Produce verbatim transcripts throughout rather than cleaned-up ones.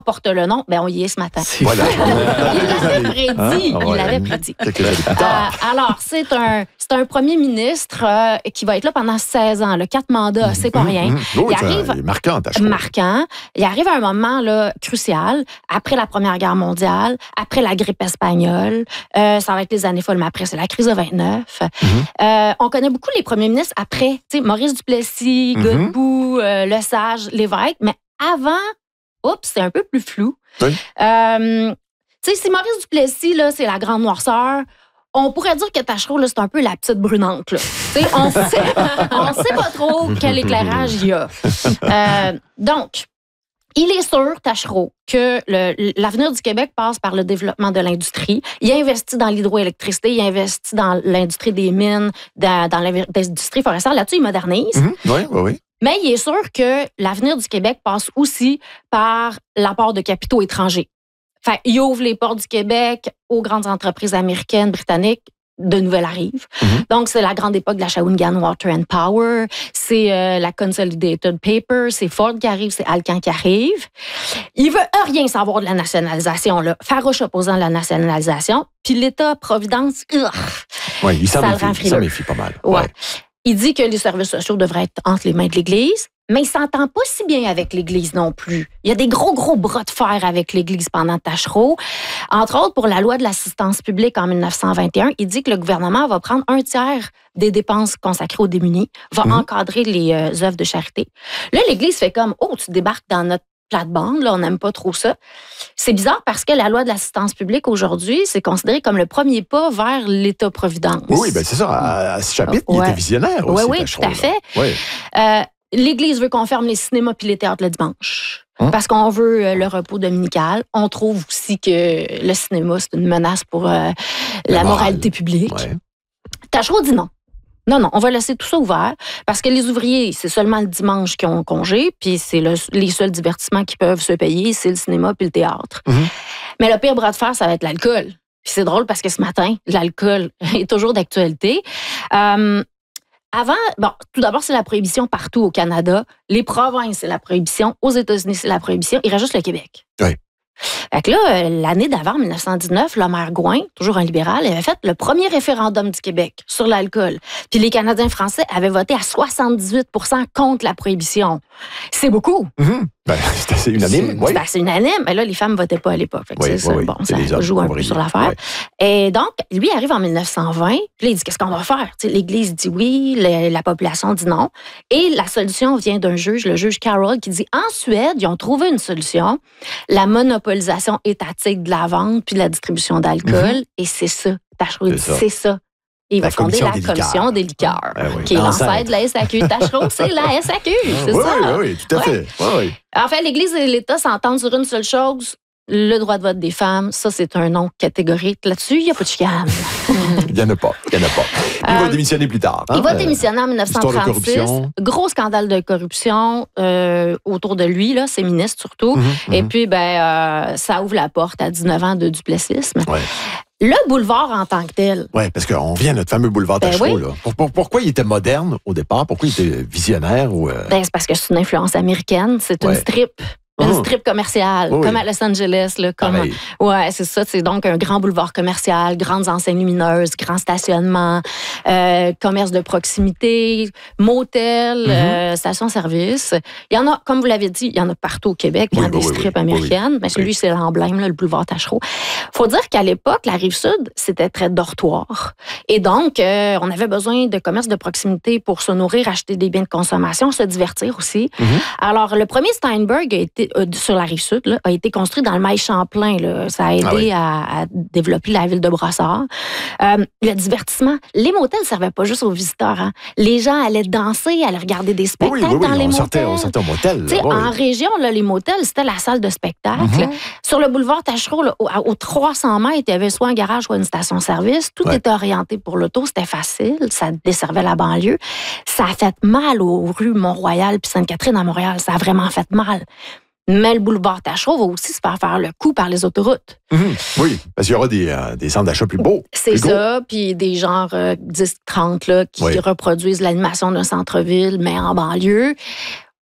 porte le nom, ben on y est ce matin. Voilà. Il l'avait prédit. Hein? Il Ouais. l'avait prédit. Quelques années plus tard. Euh, alors, c'est un, c'est un premier ministre euh, qui va être là pendant seize ans. Le quatre mandats, c'est pas rien. Mmh, mmh. Oh, il ça, arrive il est marquant, Tachereau. marquant. Il arrive à un moment là, crucial, après la Première Guerre mondiale, après la grippe espagnole. Euh, ça va être les années folles, mais après, c'est la crise de vingt-neuf. Mmh. Euh, on connaît beaucoup les premiers ministres après. Tu sais, Maurice Duplessis, Mmh. Godbout, euh, Lesage, Lévesque. Mais avant, oups, c'est un peu plus flou. Oui. Euh, tu sais, si Maurice Duplessis, là, c'est la grande noirceur, on pourrait dire que Tachereau, là, c'est un peu la petite brunante. Là. Tu sais, on sait, on sait pas trop quel éclairage il y a. Euh, donc, il est sûr, Tachereau, que le- l'avenir du Québec passe par le développement de l'industrie. Il investit dans l'hydroélectricité, il investit dans l'industrie des mines, dans, dans l'industrie forestière. Là-dessus, il modernise. Mmh. Oui, oui, oui. Mais il est sûr que l'avenir du Québec passe aussi par l'apport de capitaux étrangers. Fait, il ouvre les portes du Québec aux grandes entreprises américaines, britanniques, de nouvelles arrivent. Mm-hmm. Donc, c'est la grande époque de la Shawinigan Water and Power, c'est euh, la Consolidated Paper, c'est Ford qui arrive, c'est Alcan qui arrive. Il veut rien savoir de la nationalisation, là. Farouche opposant à la nationalisation. Puis l'État-providence, Oui, il s'en Ça le méfie, rend il frileux. s'en méfie pas mal. ouais. Ouais. Il dit que les services sociaux devraient être entre les mains de l'Église, mais il s'entend pas si bien avec l'Église non plus. Il y a des gros, gros bras de fer avec l'Église pendant Tachereau. Entre autres, pour la loi de l'assistance publique en dix-neuf cent vingt et un, il dit que le gouvernement va prendre un tiers des dépenses consacrées aux démunis, va Mhm. encadrer les euh, œuvres de charité. Là, l'Église fait comme, oh, tu débarques dans notre plate-bande, là, on n'aime pas trop ça. C'est bizarre parce que la loi de l'assistance publique aujourd'hui, c'est considéré comme le premier pas vers l'État-providence. Oui, oui, ben c'est ça. À, à ce chapitre, Ouais. il était visionnaire aussi. Oui, oui, Tachereau, tout à là. fait. Oui. Euh, L'Église veut qu'on ferme les cinémas puis les théâtres le dimanche. Hum. Parce qu'on veut euh, le repos dominical. On trouve aussi que le cinéma, c'est une menace pour euh, la, La morale. moralité publique. Ouais. Tachereau dit non. Non, non, on va laisser tout ça ouvert parce que les ouvriers, c'est seulement le dimanche qu'ils ont congé, puis c'est le- les seuls divertissements qu'ils peuvent se payer, c'est le cinéma puis le théâtre. Mhm. Mais le pire bras de fer, ça va être l'alcool. Puis c'est drôle parce que ce matin, l'alcool est toujours d'actualité. Euh, Avant, bon, tout d'abord, c'est la prohibition partout au Canada. Les provinces, c'est la prohibition. Aux États-Unis, c'est la prohibition. Il reste juste le Québec. Oui. Fait que là, euh, l'année d'avant, dix-neuf cent dix-neuf, le maire Gouin, toujours un libéral, avait fait le premier référendum du Québec sur l'alcool. Puis les Canadiens français avaient voté à soixante-dix-huit pour cent contre la prohibition. C'est beaucoup. Mhm. Ben, c'est assez unanime. C'est Oui. c'est assez unanime. Mais là, les femmes ne votaient pas à l'époque. Fait que Oui, c'est oui, ça. oui. Bon, C'est ça les hommes joue un qu'on peu va sur régler. l'affaire. Ouais. Et donc, lui arrive en dix-neuf cent vingt. Puis là, il dit, qu'est-ce qu'on va faire? Tu sais, l'Église dit oui, le- la population dit non. Et la solution vient d'un juge, le juge Carroll, qui dit, en Suède, ils ont trouvé une solution, la monopolisation étatique de la vente puis de la distribution d'alcool. Mm-hmm. Et c'est ça. Tachereau, il dit, C'est ça. c'est ça. Et il La va fonder commission la des liqueurs. commission des liqueurs, Ah oui. qui est L'ancêtre. l'ancêtre de la S A Q. Tachereau, c'est la S A Q, c'est oui, ça. oui, oui, tout à Ouais. fait. Oui, oui. En fait, l'Église et l'État s'entendent sur une seule chose, le droit de vote des femmes. Ça, c'est un nom catégorique. Là-dessus, il n'y a pas de chicane. Il n'y en a pas. Il n'y en a pas. Il va Euh, démissionner plus tard. hein. Il va Euh, démissionner en dix-neuf cent histoire de trente-six. corruption. Gros scandale de corruption euh, autour de lui, là, ses ministres surtout. Mhm, Et mhm. puis, ben, euh, ça ouvre la porte à dix-neuf ans de duplessisme. Ouais. Le boulevard en tant que tel, Oui, parce qu'on vient à notre fameux boulevard Ben Tachereau. oui. Là. Pour- pour- pourquoi il était moderne au départ? Pourquoi il était visionnaire? Ou, euh, ben, c'est parce que c'est une influence américaine. C'est Ouais. une strip. Une Oh. strip commerciale, Oui, oui. comme à Los Angeles. Là, comme, pareil. ouais, c'est ça. C'est donc un grand boulevard commercial, grandes enseignes lumineuses, grands stationnements, euh, commerce de proximité, motels, Mhm. euh, stations-service. Il y en a, comme vous l'avez dit, il y en a partout au Québec. Il y Oui, a des oui, oui, strips oui, américaines. Mais celui, Oui. c'est l'emblème, là, le boulevard Tachereau. Faut dire qu'à l'époque, la Rive-Sud, c'était très dortoir. Et donc, euh, on avait besoin de commerce de proximité pour se nourrir, acheter des biens de consommation, se divertir aussi. Mhm. Alors, le premier Steinberg a été, euh, sur la Rive-Sud là, a été construit dans le mail Champlain. Là. Ça a aidé Ah oui. à, à développer la ville de Brossard. Euh, le divertissement. Les motels ne servaient pas juste aux visiteurs. Hein. Les gens allaient danser, allaient regarder des Oui, spectacles oui, oui, dans les on motels. sortait, on sortait au motel. Tu sais, là, oui. en région, là, les motels, c'était la salle de spectacle. Mhm. Sur le boulevard Tachereau, là, au- aux trois cents mètres, il y avait soit un garage, soit une station-service. Tout Ouais. était orienté pour l'auto. C'était facile. Ça desservait la banlieue. Ça a fait mal aux rues Mont-Royal puis Sainte-Catherine à Montréal. Ça a vraiment fait mal. Mais le boulevard Tachereau va aussi se faire faire le coup par les autoroutes. Mhm. Oui, parce qu'il y aura des, euh, des centres d'achat plus beaux. C'est plus gros. ça, puis des genres euh, dix trente là, qui Oui. reproduisent l'animation d'un centre-ville, mais en banlieue.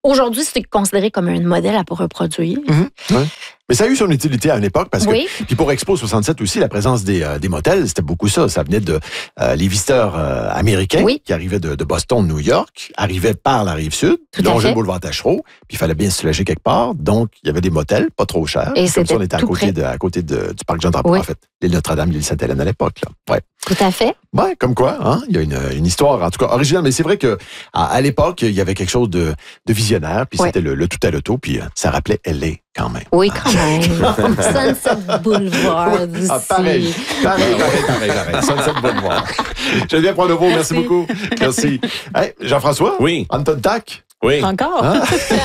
aujourd'hui, c'est considéré comme un modèle à pas reproduire. Mm-hmm. Ouais. Mais ça a eu son utilité à une époque parce que, oui. puis pour Expo soixante-sept aussi, la présence des, euh, des motels, c'était beaucoup ça. Ça venait de euh, les visiteurs euh, américains oui. qui arrivaient de, de Boston, de New York, arrivaient par la rive sud, longeaient le boulevard Taschereau, puis il fallait bien se loger quelque part. Donc, il y avait des motels, pas trop chers. Et comme ça, on était à côté, près. de, à côté de, du parc Jean-Drapeau, oui. en fait. L'île Notre-Dame, l'île Sainte-Hélène à l'époque. Là. Ouais. Tout à fait. Ouais, comme quoi, hein? Il y a une, une histoire, en tout cas, originale. Mais c'est vrai que à, à l'époque, il y avait quelque chose de, de visionnaire, puis ouais. c'était le, le tout à l'auto, puis ça rappelait L A quand même. Oui, quand même. Sunset Boulevard aussi. Ah, pareil, pareil, pareil, pareil, pareil. Sunset Boulevard. Geneviève Pronovo, merci. merci beaucoup. Merci. Hey, Jean-François? Oui. Anton Tack? Oui. Encore? Hein?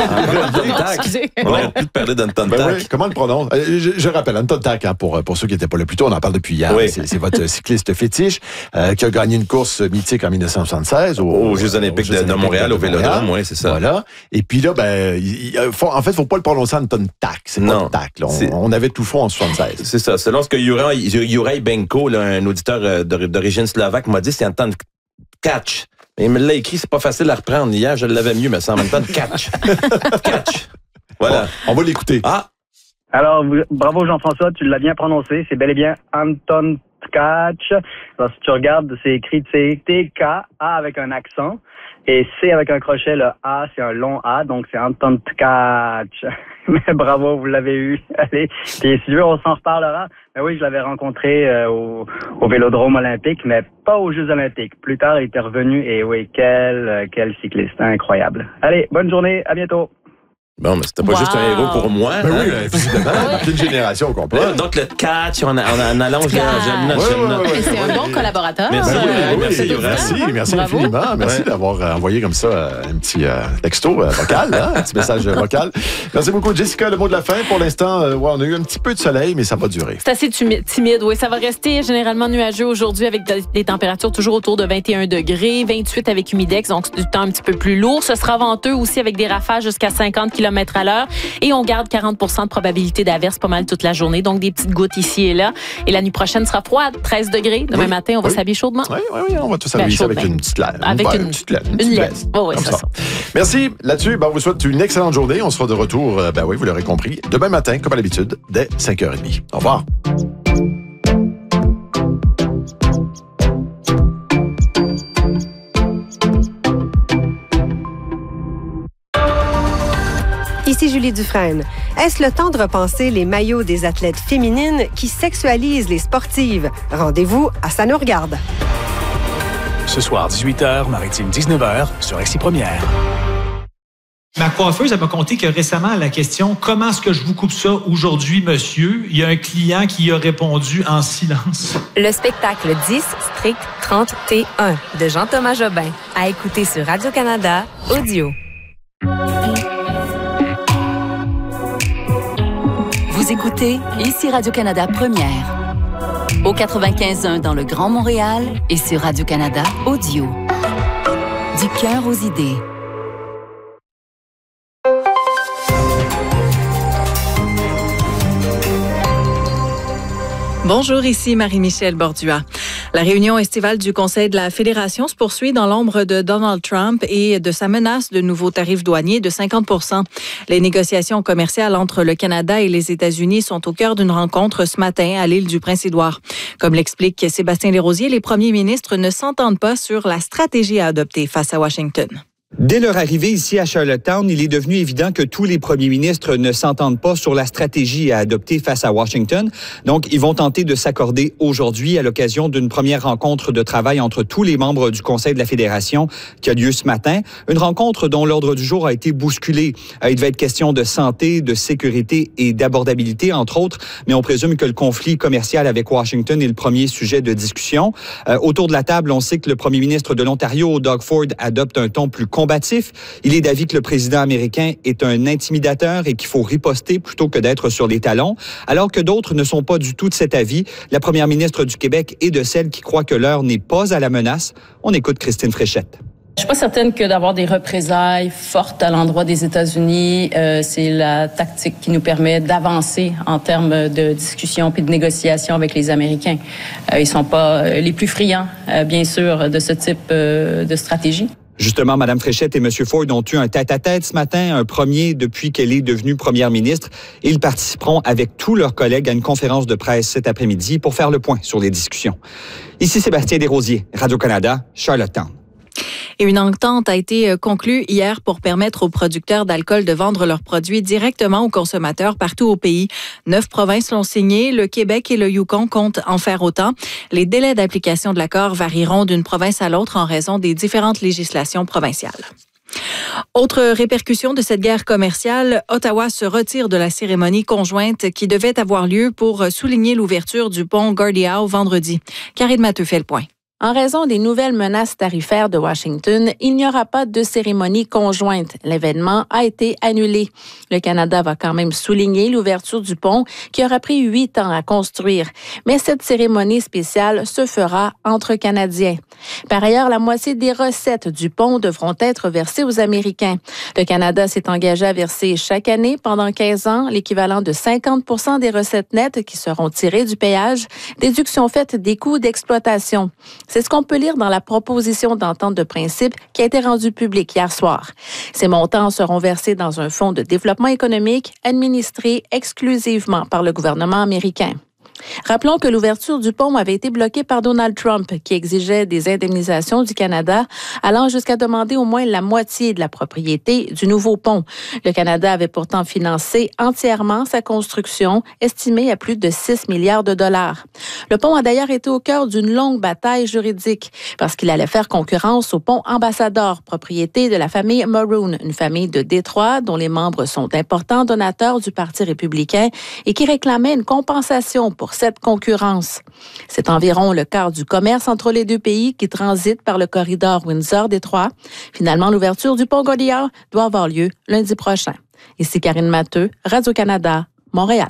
On n'arrête plus de parler d'Anton ben Tack. Oui. Comment on le prononce? Je, je rappelle, Anton Tack, hein, pour, pour ceux qui n'étaient pas là plus tôt, on en parle depuis hier. Oui. C'est, c'est votre cycliste fétiche euh, qui a gagné une course mythique en dix-neuf cent soixante-seize. Au, aux Jeux Olympiques de, de Montréal, au Vélodrome, oui, c'est ça. Voilà. Et puis là, ben, il, il faut, en fait, il ne faut pas le prononcer Anton Tack. C'est non, pas Tack. Là. On, on avait tout fond en soixante-seize. C'est ça. Selon ce que Juraj Benko, là, un auditeur d'origine slovaque, m'a dit, c'est Anton Catch. Il me l'a écrit, c'est pas facile à reprendre. Hier, je l'avais mieux, mais c'est en même temps de catch. Catch. Voilà. Bon, on va l'écouter. Ah. Alors, bravo Jean-François, tu l'as bien prononcé. C'est bel et bien Anton Tkac. Alors, si tu regardes, c'est écrit T K A avec un accent. Et C avec un crochet, le A, c'est un long A, donc c'est Anton Tkac. Mais bravo, vous l'avez eu. Allez. Puis si tu veux, on s'en reparlera. Mais oui, je l'avais rencontré euh, au, au Vélodrome olympique, mais pas aux Jeux olympiques. Plus tard, il était revenu et oui, quel, euh, quel cycliste. Incroyable. Allez, bonne journée. À bientôt. Bon, mais c'était pas wow. juste un héros pour moi. Ben hein? oui, visiblement, toute une génération complète. Ouais, donc le catch, on, a, on, a, on allonge le ouais, ouais, ouais, C'est un bon collaborateur. Merci, ben oui, oui, merci, merci, merci, merci infiniment. Merci ouais. d'avoir euh, envoyé comme ça euh, un petit euh, texto euh, vocal, hein, un petit message vocal. Merci beaucoup, Jessica. Le mot de la fin, pour l'instant, euh, ouais, on a eu un petit peu de soleil, mais ça va durer. C'est assez timide, oui. Ça va rester généralement nuageux aujourd'hui avec des températures toujours autour de vingt et un degrés, vingt-huit avec humidex, donc c'est du temps un petit peu plus lourd. Ce sera venteux aussi avec des rafales jusqu'à cinquante kilomètres à l'heure. Et on garde quarante pour cent de probabilité d'averse pas mal toute la journée. Donc, des petites gouttes ici et là. Et la nuit prochaine sera froide, treize degrés. Demain oui, matin, on va oui. s'habiller chaudement. Oui, oui, oui, on va tous s'habiller ben, avec une petite laine. Avec une, une, une petite laine. Une, une petite laine. Oh, oui, c'est ça. ça. Merci. Là-dessus, ben, on vous souhaite une excellente journée. On sera de retour, ben oui, vous l'aurez compris, demain matin, comme à l'habitude, dès cinq heures trente. Au revoir. Ici Julie Dufresne. Est-ce le temps de repenser les maillots des athlètes féminines qui sexualisent les sportives? Rendez-vous à Ça nous regarde. Ce soir, dix-huit heures, Maritime dix-neuf heures, sur X Première. Ma coiffeuse, elle m'a conté que récemment, à la question « Comment est-ce que je vous coupe ça aujourd'hui, monsieur? » il y a un client qui a répondu en silence. Le spectacle dix, strict trente T un de Jean-Thomas Jobin. À écouter sur Radio-Canada, audio. Vous écoutez ici Radio-Canada Première. Au quatre-vingt-quinze un dans le Grand Montréal et sur Radio-Canada Audio. Du cœur aux idées. Bonjour, ici Marie-Michel Bordua. La réunion estivale du Conseil de la Fédération se poursuit dans l'ombre de Donald Trump et de sa menace de nouveaux tarifs douaniers de cinquante pour cent. Les négociations commerciales entre le Canada et les États-Unis sont au cœur d'une rencontre ce matin à l'île du Prince-Édouard. Comme l'explique Sébastien Desrosiers, les premiers ministres ne s'entendent pas sur la stratégie à adopter face à Washington. Dès leur arrivée ici à Charlottetown, il est devenu évident que tous les premiers ministres ne s'entendent pas sur la stratégie à adopter face à Washington. Donc, ils vont tenter de s'accorder aujourd'hui à l'occasion d'une première rencontre de travail entre tous les membres du Conseil de la Fédération qui a lieu ce matin. Une rencontre dont l'ordre du jour a été bousculé. Il devait être question de santé, de sécurité et d'abordabilité, entre autres, mais on présume que le conflit commercial avec Washington est le premier sujet de discussion. Euh, autour de la table, on sait que le premier ministre de l'Ontario, Doug Ford, adopte un ton plus combatif. Il est d'avis que le président américain est un intimidateur et qu'il faut riposter plutôt que d'être sur les talons, alors que d'autres ne sont pas du tout de cet avis. La première ministre du Québec est de celle qui croit que l'heure n'est pas à la menace. On écoute Christine Fréchette. Je suis pas certaine que d'avoir des représailles fortes à l'endroit des États-Unis, euh, c'est la tactique qui nous permet d'avancer en termes de discussion puis de négociation avec les Américains. Euh, ils sont pas les plus friands, euh, bien sûr, de ce type euh, de stratégie. Justement, Mme Fréchette et M. Ford ont eu un tête-à-tête ce matin, un premier depuis qu'elle est devenue première ministre. Ils participeront avec tous leurs collègues à une conférence de presse cet après-midi pour faire le point sur les discussions. Ici Sébastien Desrosiers, Radio-Canada, Charlottetown. Et une entente a été conclue hier pour permettre aux producteurs d'alcool de vendre leurs produits directement aux consommateurs partout au pays. Neuf provinces l'ont signé. Le Québec et le Yukon comptent en faire autant. Les délais d'application de l'accord varieront d'une province à l'autre en raison des différentes législations provinciales. Autre répercussion de cette guerre commerciale, Ottawa se retire de la cérémonie conjointe qui devait avoir lieu pour souligner l'ouverture du pont Gordie Howe vendredi. Karine Matteux fait le point. En raison des nouvelles menaces tarifaires de Washington, il n'y aura pas de cérémonie conjointe. L'événement a été annulé. Le Canada va quand même souligner l'ouverture du pont qui aura pris huit ans à construire. Mais cette cérémonie spéciale se fera entre Canadiens. Par ailleurs, la moitié des recettes du pont devront être versées aux Américains. Le Canada s'est engagé à verser chaque année pendant quinze ans l'équivalent de cinquante pour cent des recettes nettes qui seront tirées du péage, déduction faite des coûts d'exploitation. C'est ce qu'on peut lire dans la proposition d'entente de principe qui a été rendue publique hier soir. Ces montants seront versés dans un fonds de développement économique administré exclusivement par le gouvernement américain. Rappelons que l'ouverture du pont avait été bloquée par Donald Trump, qui exigeait des indemnisations du Canada, allant jusqu'à demander au moins la moitié de la propriété du nouveau pont. Le Canada avait pourtant financé entièrement sa construction, estimée à plus de six milliards de dollars. Le pont a d'ailleurs été au cœur d'une longue bataille juridique, parce qu'il allait faire concurrence au pont Ambassador, propriété de la famille Maroon, une famille de Détroit dont les membres sont d'importants donateurs du Parti républicain et qui réclamait une compensation pour cette concurrence. C'est environ le quart du commerce entre les deux pays qui transite par le corridor Windsor-Détroit. Finalement, l'ouverture du pont Gordie Howe doit avoir lieu lundi prochain. Ici Karine Matteux, Radio-Canada, Montréal.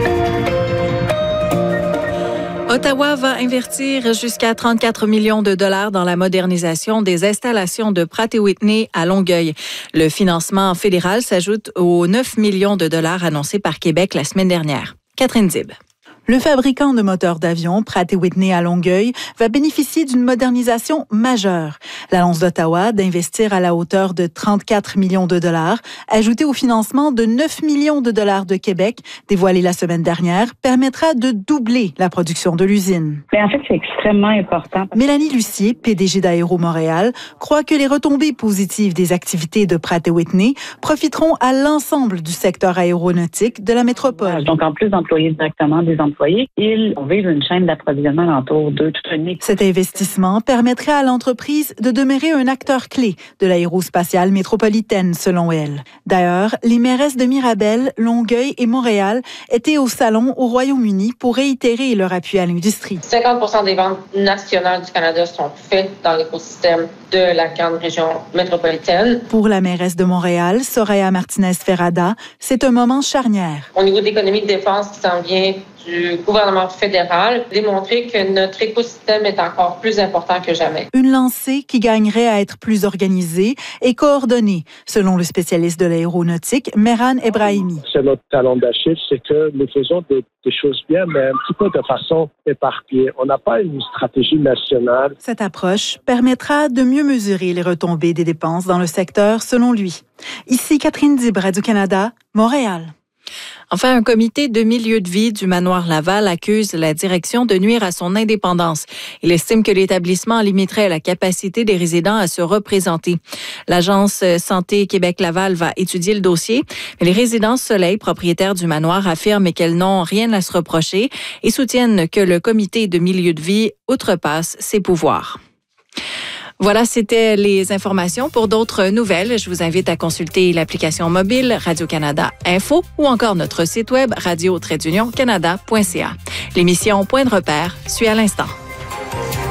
Ottawa va investir jusqu'à trente-quatre millions de dollars dans la modernisation des installations de Pratt et Whitney à Longueuil. Le financement fédéral s'ajoute aux neuf millions de dollars annoncés par Québec la semaine dernière. Catherine Zib. Le fabricant de moteurs d'avion, Pratt et Whitney à Longueuil, va bénéficier d'une modernisation majeure. L'annonce d'Ottawa d'investir à la hauteur de trente-quatre millions de dollars, ajoutée au financement de neuf millions de dollars de Québec, dévoilé la semaine dernière, permettra de doubler la production de l'usine. Mais en fait, c'est extrêmement important. Mélanie Lucier, P D G d'Aéro Montréal, croit que les retombées positives des activités de Pratt et Whitney profiteront à l'ensemble du secteur aéronautique de la métropole. Donc, en plus d'employer directement des employés, ils vivent une chaîne d'approvisionnement alentour d'eux, toute une équipe. Cet investissement permettrait à l'entreprise de demeurer un acteur clé de l'aérospatiale métropolitaine, selon elle. D'ailleurs, les mairesses de Mirabel, Longueuil et Montréal étaient au salon au Royaume-Uni pour réitérer leur appui à l'industrie. cinquante pour cent des ventes nationales du Canada sont faites dans l'écosystème de la grande région métropolitaine. Pour la mairesse de Montréal, Soraya Martinez-Ferrada, c'est un moment charnière. Au niveau de l'économie de défense qui s'en vient du gouvernement fédéral, démontrer que notre écosystème est encore plus important que jamais. Une lancée qui gagnerait à être plus organisée et coordonnée, selon le spécialiste de l'aéronautique, Mehran Ebrahimi. C'est notre talent d'Achille, c'est que nous faisons des, des choses bien, mais un petit peu de façon éparpillée. On n'a pas une stratégie nationale. Cette approche permettra de mieux mesurer les retombées des dépenses dans le secteur, selon lui. Ici Catherine Dib, Radio-Canada, Montréal. Enfin, un comité de milieu de vie du manoir Laval accuse la direction de nuire à son indépendance. Il estime que l'établissement limiterait la capacité des résidents à se représenter. L'agence Santé Québec-Laval va étudier le dossier, mais les résidences Soleil, propriétaires du manoir, affirment qu'elles n'ont rien à se reprocher et soutiennent que le comité de milieu de vie outrepasse ses pouvoirs. Voilà, c'était les informations. Pour d'autres nouvelles, je vous invite à consulter l'application mobile Radio-Canada Info ou encore notre site web radio tiret union canada point c a. L'émission Point de repère suit à l'instant.